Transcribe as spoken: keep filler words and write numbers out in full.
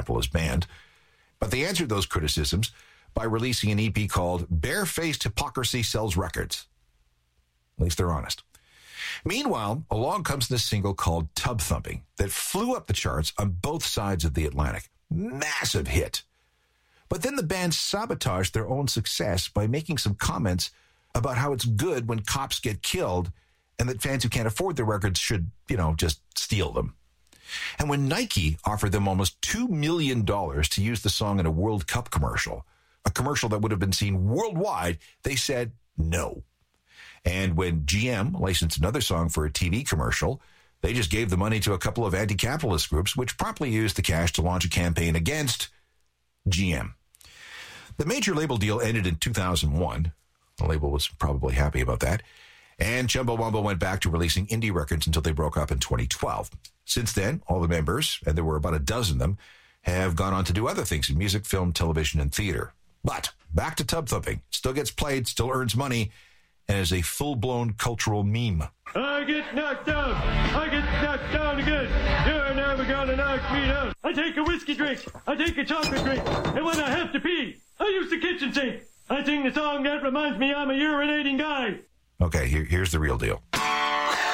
anti-capitalist band. But they answered those criticisms by releasing an E P called Barefaced Hypocrisy Sells Records. At least they're honest. Meanwhile, along comes this single called Tub Thumping that flew up the charts on both sides of the Atlantic. Massive hit. But then the band sabotaged their own success by making some comments about how it's good when cops get killed and that fans who can't afford the records should, you know, just steal them. And when Nike offered them almost two million dollars to use the song in a World Cup commercial, a commercial that would have been seen worldwide, they said no. And when G M licensed another song for a T V commercial, they just gave the money to a couple of anti-capitalist groups, which promptly used the cash to launch a campaign against G M. The major label deal ended in two thousand one. The label was probably happy about that. And Chumbawamba went back to releasing indie records until they broke up in twenty twelve. Since then, all the members, and there were about a dozen of them, have gone on to do other things in music, film, television, and theater. But back to Tub Thumping. Still gets played, still earns money, and is a full-blown cultural meme. I get knocked down. I get knocked down again. You're never gonna knock me down. I take a whiskey drink. I take a chocolate drink. And when I have to pee, I use the kitchen sink. I sing the song that reminds me I'm a urinating guy. Okay, here, here's the real deal.